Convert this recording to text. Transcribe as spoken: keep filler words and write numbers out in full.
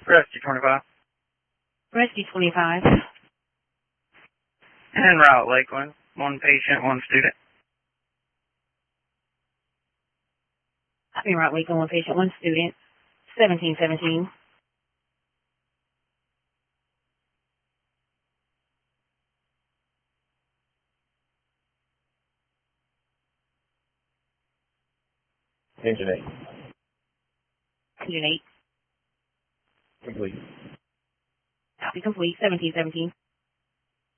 Rescue twenty-five. Rescue twenty-five. En route, Lakeland. One patient, one student. En route, Lakeland, one patient, one student. seventeen seventeen. Engine eight. Engine eight. Complete. Copy complete. seventeen seventeen.